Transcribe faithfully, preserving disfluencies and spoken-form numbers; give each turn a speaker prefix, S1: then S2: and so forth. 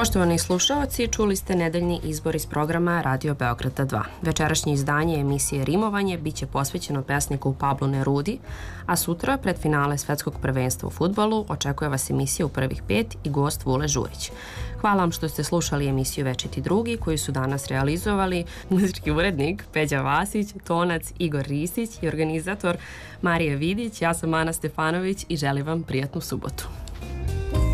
S1: Poštovani slušaoci, čuli ste nedeljni izbor iz programa Radio Beograda dva. Večerašnje izdanje emisije Rimovanje biće posvećeno pesniku Pablu Nerudi, a sutra, pred finale Svetskog prvenstva u fudbalu, očekuje vas emisija U prvih pet i gost Vule Žurić. Hvala vam što ste slušali emisiju Večiti drugi, koju su danas realizovali muzički urednik Peđa Vasić, tonac Igor Ristić i organizator Marija Vidić. Ja sam Ana Stefanović i želim vam prijatnu subotu.